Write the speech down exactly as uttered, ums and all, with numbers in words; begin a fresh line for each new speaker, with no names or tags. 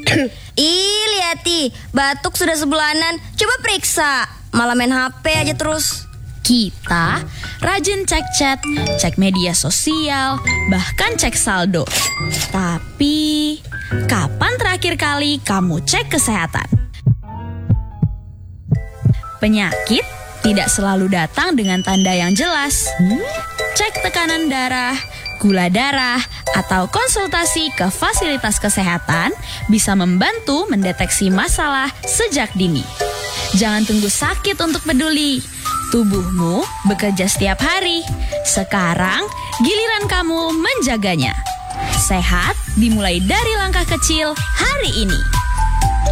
Ih, liati, batuk sudah sebulanan. Coba periksa, malah main H P aja terus.
Kita rajin cek chat, cek media sosial, bahkan cek saldo. Tapi, kapan terakhir kali kamu cek kesehatan? Penyakit tidak selalu datang dengan tanda yang jelas. Cek tekanan darah, gula darah, atau konsultasi ke fasilitas kesehatan bisa membantu mendeteksi masalah sejak dini. Jangan tunggu sakit untuk peduli. Tubuhmu bekerja setiap hari. Sekarang giliran kamu menjaganya. Sehat dimulai dari langkah kecil hari ini.